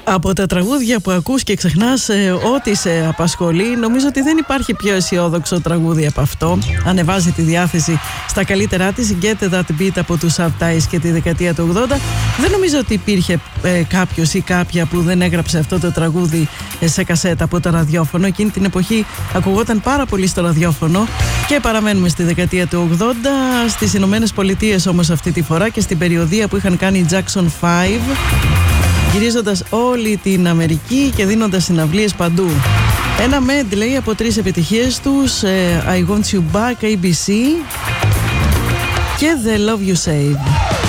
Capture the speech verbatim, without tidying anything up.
Από τα τραγούδια που ακούς και ξεχνάς ε, ό,τι σε απασχολεί, νομίζω ότι δεν υπάρχει πιο αισιόδοξο τραγούδι από αυτό. Ανεβάζει τη διάθεση στα καλύτερά της. Get That Beat από τους Upties και τη δεκαετία του ογδόντα. Δεν νομίζω ότι υπήρχε ε, κάποιος ή κάποια που δεν έγραψε αυτό το τραγούδι ε, σε κασέτα από το ραδιόφωνο. Εκείνη την εποχή ακουγόταν πάρα πολύ στο ραδιόφωνο. Και παραμένουμε στη δεκαετία του ογδόντα, στις Ηνωμένες Πολιτείες όμως αυτή τη φορά και στην περιοδία που είχαν κάνει οι Jackson φάιβ, γυρίζοντας όλη την Αμερική και δίνοντας συναυλίες παντού. Ένα medley από τρεις επιτυχίες τους, I Want You Back, έι μπι σι και The Love You Save.